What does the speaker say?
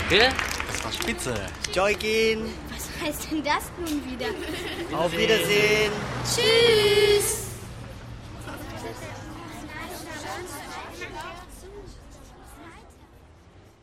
Danke. Das war spitze. Joygin. Was heißt denn das nun wieder? Auf Wiedersehen. Tschüss.